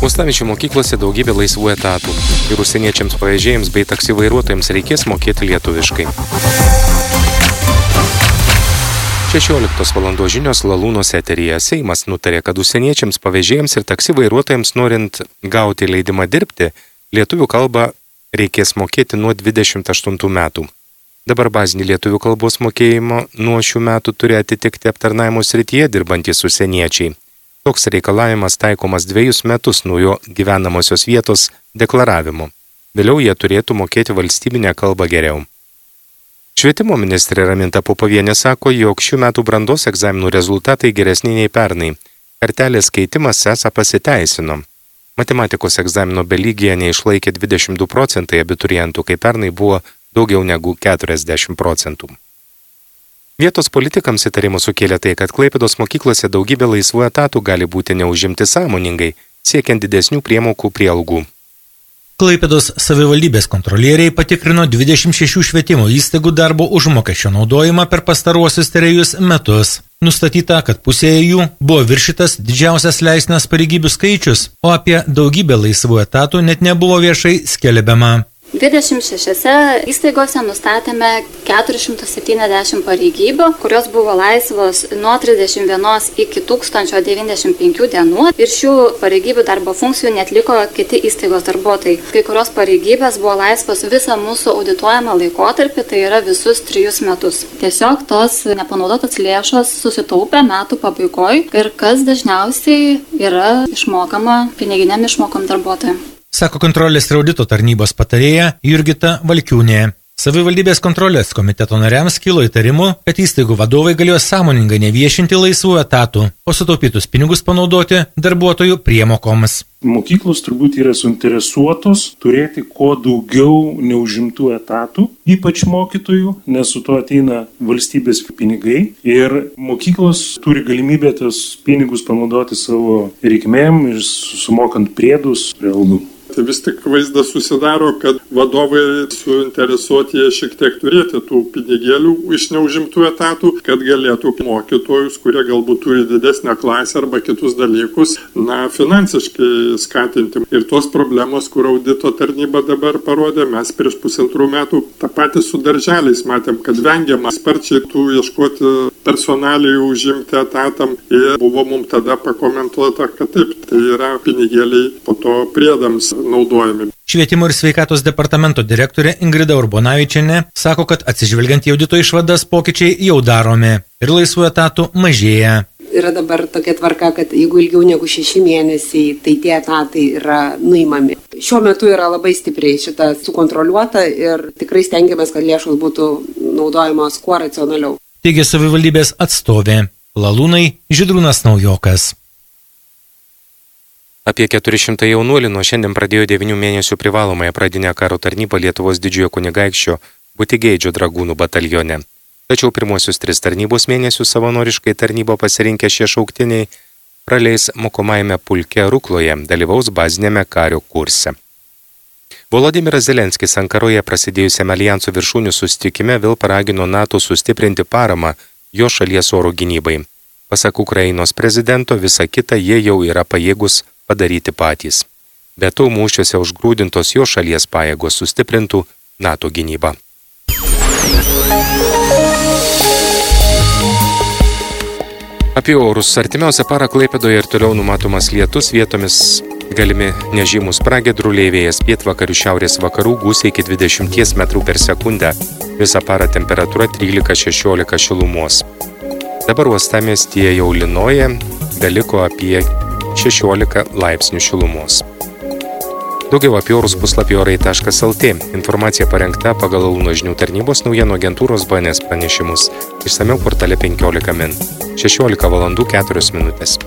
Uostamiesčio mokyklose daugybė laisvų etatų ir užsieniečiams pavėžėjams bei taksi vairuotojams reikės mokėti lietuviškai. 16 valandos žinios Lalūnos eteryje. Seimas nutarė, kad užsieniečiams pavėžėjams ir taksi vairuotojams norint gauti leidimą dirbti, lietuvių kalbą reikės mokėti nuo 28 metų. Dabar bazinį lietuvių kalbos mokėjimo nuo šių metų turi atitikti aptarnavimo srityje dirbantys užsieniečiai. Toks reikalavimas taikomas 2 metus nuo jo gyvenamosios vietos deklaravimo. Vėliau jie turėtų mokėti valstybinę kalbą geriau. Švietimo ministrė Raminta Popovienė sako, jog šių metų brandos egzaminų rezultatai geresni nei pernai. Kartelės keitimas esą pasiteisino. Matematikos egzamino belygyje neišlaikė 22% abiturientų, kai pernai buvo daugiau negu 40%. Vietos politikams įtarimų sukėlė tai, kad Klaipėdos mokyklose daugybė laisvų etatų gali būti neužimti sąmoningai, siekiant didesnių priemokų prie algų. Klaipėdos savivaldybės kontrolieriai patikrino 26 švietimo įstaigų darbo užmokesčio naudojimą per pastaruosius 3 metus. Nustatyta, kad pusėje jų buvo viršytas didžiausias leistinas pareigybių skaičius, o apie daugybę laisvų etatų net nebuvo viešai skelbiama. 26 įstaigose nustatėme 470 pareigybių, kurios buvo laisvos nuo 31 iki 1095 dienų ir šių pareigybių darbo funkcijų netliko kiti įstaigos darbuotojai. Kai kurios pareigybės buvo laisvos visą mūsų audituojamą laikotarpį, tai yra visus 3 metus. Tiesiog tos nepanaudotos lėšos susitaupė metų pabaigoj ir kas dažniausiai yra išmokama piniginiam išmokom darbuotojams. Sako kontrolės ir audito tarnybos patarėja Jurgita Valkiūnė. Savivaldybės kontrolės komiteto nariams kilo įtarimų, kad įstaigų vadovai galėjo sąmoningai neviešinti laisvų etatų, o sutaupytus pinigus panaudoti darbuotojų priemokoms. Mokyklos turbūt yra suinteresuotos turėti kuo daugiau neužimtų etatų, ypač mokytojų, nes su to ateina valstybės pinigai ir mokyklos turi galimybę tos pinigus panaudoti savo reikmėm ir sumokant priedus prie algų. Tai vis tik vaizdas susidaro, kad vadovai suinteresuoti šiek tiek turėti tų pinigėlių iš neužimtų etatų, kad galėtų mokytojus, kurie galbūt turi didesnę klasę arba kitus dalykus, finansiškai skatinti. Ir tos problemos, kur audito tarnyba dabar parodė, mes prieš 1,5 metų tą patį su darželiais matėm, kad vengiama sparčiai tų ieškoti personalijų užimti etatam. Ir buvo mums tada pakomentuota, kad taip, tai yra pinigėliai po to priedams naudojami. Švietimo ir sveikatos departamento direktorė Ingrida Urbonavičienė sako, kad atsižvelgiant į audito išvadas pokyčiai jau daromi ir laisvų etatų mažėja. Yra dabar tokia tvarka, kad jeigu ilgiau negu 6 mėnesiai, tai tie etatai yra nuimami. Šiuo metu yra labai stipriai šita sukontroliuota ir tikrai stengiamės, kad lėšos būtų naudojamos kuo racionaliau. Teigė savivaldybės atstovė. Lalūnai Žydrūnas Naujokas. Apie 400 jaunuolių nuo šiandien pradėjo 9 mėnesių privalomąją pradinę karo tarnybą Lietuvos didžiojo kunigaikščio Butigeidžio dragūnų batalione. Tačiau pirmosius 3 tarnybos mėnesius savanoriškai tarnybą pasirinkę šie šauktiniai praleis mokomajame pulke Rukloje, dalyvaus bazinėme kario kurse. Volodymyras Zelenskis Ankaroje prasidėjusiame alijanso viršūnių susitikime vėl paragino NATO sustiprinti paramą jo šalies oro gynybai. Pasak Ukrainos prezidento, visa kita jie jau yra pajėgus padaryti patys. Be to, mūšiuose užgrūdintos jo šalies pajėgos sustiprintų NATO gynybą. Apie orus. Artimiausią parą Klaipėdoje ir toliau numatomas lietus, vietomis galimi nežymus pragiedruliai, vėjas pietvakarių šiaurės vakarų gūsiai iki 20 metrų per sekundę. Visą parą temperatūra 13-16 šilumos. Dabar uostamiestyje jau lynoja, beliko apie 16 laipsnių šilumos. Daugiau apie orus puslapį orai.lt. Informacija parengta pagal Lalūnos žinių tarnybos naujienų agentūros BNS pranešimus. Išsamiau portale 15 min. 16 valandų 4 minutės.